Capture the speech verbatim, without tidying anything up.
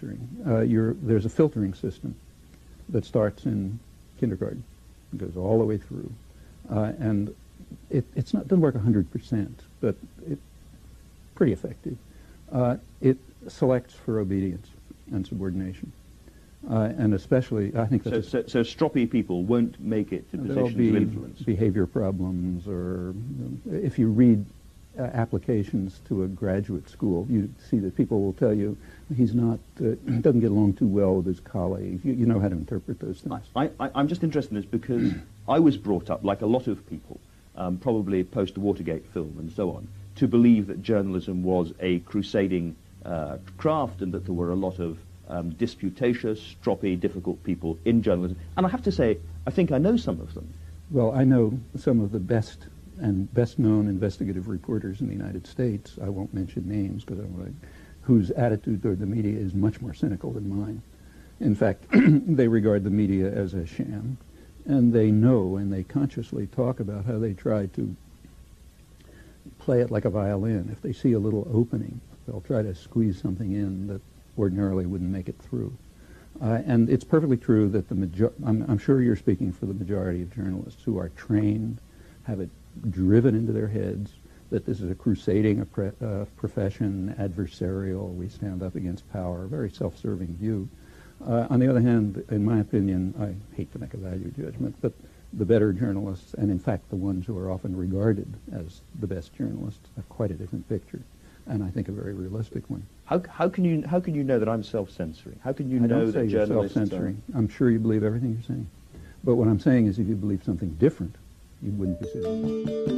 censoring. Uh, you're, there's a filtering system that starts in kindergarten, it goes all the way through, uh, and it it's not doesn't work one hundred percent, but it's pretty effective. Uh, it selects for obedience and subordination, uh, and especially I think that's so, so, so stroppy people won't make it to positions be of influence. Behavior problems, or you know, if you read uh, applications to a graduate school, you see that people will tell you he's not uh, doesn't get along too well with his colleagues. You, you know how to interpret those things. I, I, I'm just interested in this because I was brought up, like a lot of people, um, probably post-Watergate film and so on, to believe that journalism was a crusading uh, craft and that there were a lot of um, disputatious, stroppy, difficult people in journalism. And I have to say, I think I know some of them. Well, I know some of the best and best-known investigative reporters in the United States. I won't mention names because I don't want to, whose attitude toward the media is much more cynical than mine. In fact, they regard the media as a sham, and they know and they consciously talk about how they try to play it like a violin. If they see a little opening, they'll try to squeeze something in that ordinarily wouldn't make it through. Uh, and it's perfectly true that the major I'm, I'm sure you're speaking for the majority of journalists who are trained, have it driven into their heads that this is a crusading a uh, profession, adversarial, we stand up against power, a very self-serving view. Uh, on the other hand, in my opinion, I hate to make a value judgment, but the better journalists, and in fact the ones who are often regarded as the best journalists, have quite a different picture, and I think a very realistic one. How, how can you how can you know that I'm self-censoring? How can you I know don't say that you're journalists self-censoring. are... I'm sure you believe everything you're saying, but what I'm saying is if you believe something different, you wouldn't be saying.